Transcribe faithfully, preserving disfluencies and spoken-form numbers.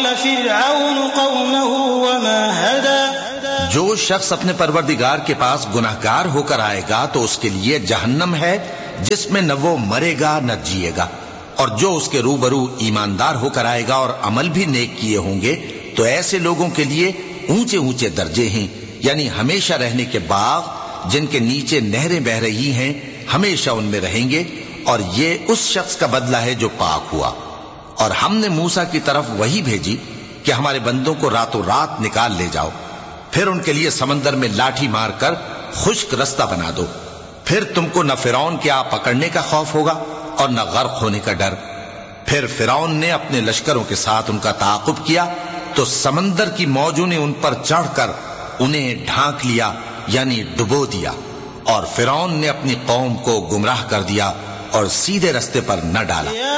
जो शख्स अपने परवरदिगार के पास गुनाहगार होकर आएगा तो उसके लिए जहन्नम है जिसमें न वो मरेगा न जिएगा, और जो उसके रूबरू ईमानदार होकर आएगा और अमल भी नेक किए होंगे तो ऐसे लोगों के लिए ऊंचे ऊंचे दर्जे हैं, यानी हमेशा रहने के बाग जिनके नीचे नहरें बह रही हैं, हमेशा उनमें रहेंगे। और ये उस शख्स का बदला है जो पाक हुआ। और हमने मूसा की तरफ वही भेजी कि हमारे बंदों को रातों रात निकाल ले जाओ, फिर उनके लिए समंदर में लाठी मारकर खुश्क रास्ता बना दो, फिर तुमको न फिरौन के आ पकड़ने का खौफ होगा और न गर्क होने का डर। फिर फिरौन ने अपने लश्करों के साथ उनका ताकुब किया तो समंदर की मौजों ने उन पर चढ़कर उन्हें ढांक लिया, यानी डुबो दिया, और फिरौन ने अपनी कौम को गुमराह कर दिया और सीधे रास्ते पर न डाला।